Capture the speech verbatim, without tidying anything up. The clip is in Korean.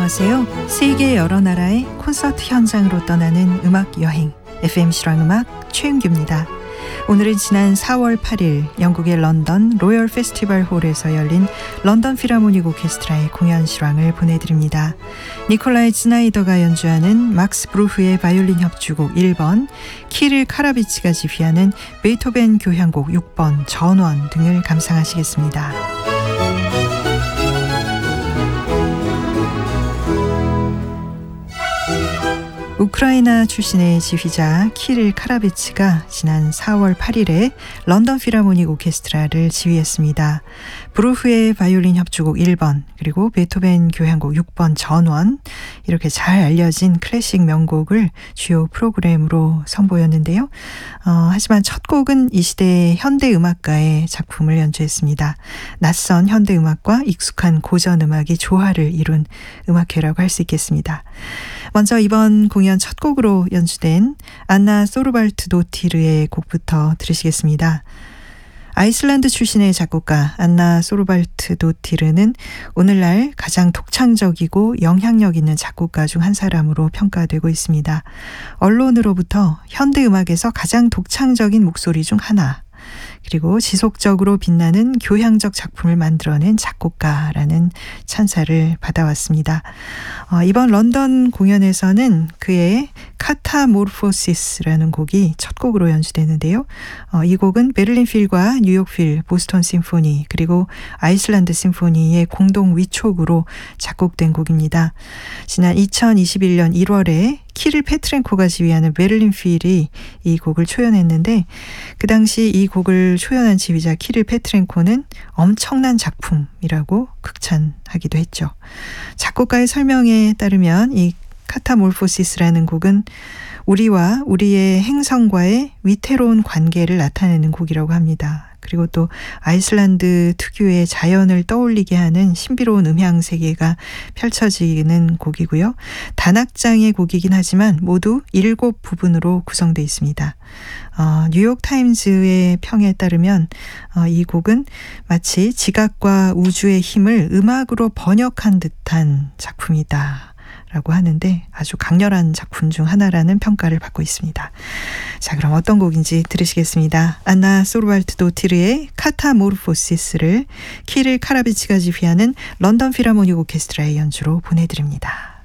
안녕하세요. 세계 여러 나라의 콘서트 현장으로 떠나는 음악 여행 에프엠 실황음악 최은규입니다. 오늘은 지난 사월 팔일 영국의 런던 로열 페스티벌 홀에서 열린 런던 필하모닉 오케스트라의 공연 실황을 보내드립니다. 니콜라이 스나이더가 연주하는 막스 브루흐의 바이올린 협주곡 일 번, 키릴 카라비치가 지휘하는 베토벤 교향곡 육 번 전원 등을 감상하시겠습니다. 우크라이나 출신의 지휘자 키릴 카라비치가 지난 사월 팔일에 런던 필하모닉 오케스트라를 지휘했습니다. 브루흐의 바이올린 협주곡 일 번 그리고 베토벤 교향곡 육 번 전원, 이렇게 잘 알려진 클래식 명곡을 주요 프로그램으로 선보였는데요. 어, 하지만 첫 곡은 이 시대의 현대 음악가의 작품을 연주했습니다. 낯선 현대 음악과 익숙한 고전 음악이 조화를 이룬 음악회라고 할 수 있겠습니다. 먼저 이번 공연 첫 곡으로 연주된 안나 소르발트 도티르의 곡부터 들으시겠습니다. 아이슬란드 출신의 작곡가 안나 소르발트 도티르는 오늘날 가장 독창적이고 영향력 있는 작곡가 중 한 사람으로 평가되고 있습니다. 언론으로부터 현대 음악에서 가장 독창적인 목소리 중 하나, 그리고 지속적으로 빛나는 교향적 작품을 만들어낸 작곡가라는 찬사를 받아왔습니다. 어, 이번 런던 공연에서는 그의 카타모르포시스라는 곡이 첫 곡으로 연주되는데요. 어, 이 곡은 베를린 필과 뉴욕 필, 보스턴 심포니 그리고 아이슬란드 심포니의 공동 위촉으로 작곡된 곡입니다. 지난 이천이십일년 일월에 키릴 페트렌코가 지휘하는 베를린 필이 이 곡을 초연했는데, 그 당시 이 곡을 초연한 지휘자 키릴 페트렌코는 엄청난 작품이라고 극찬하기도 했죠. 작곡가의 설명에 따르면 이 카타몰포시스라는 곡은 우리와 우리의 행성과의 위태로운 관계를 나타내는 곡이라고 합니다. 그리고 또 아이슬란드 특유의 자연을 떠올리게 하는 신비로운 음향 세계가 펼쳐지는 곡이고요. 단악장의 곡이긴 하지만 모두 일곱 부분으로 구성되어 있습니다. 어, 뉴욕타임즈의 평에 따르면 어, 이 곡은 마치 지각과 우주의 힘을 음악으로 번역한 듯한 작품이다 라고 하는데, 아주 강렬한 작품 중 하나라는 평가를 받고 있습니다. 자, 그럼 어떤 곡인지 들으시겠습니다. 안나 소르발트 도티르의 카타모르포시스를 키릴 카라비치가 지휘하는 런던 필하모닉 오케스트라의 연주로 보내드립니다.